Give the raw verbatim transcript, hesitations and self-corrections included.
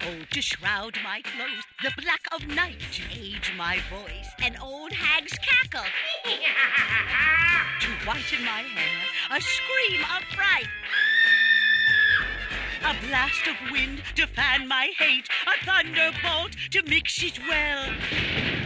cold to shroud my clothes, the black of night to age my voice, an old hag's cackle to whiten my hair, a scream of fright, a blast of wind to fan my hate, a thunderbolt to mix it well.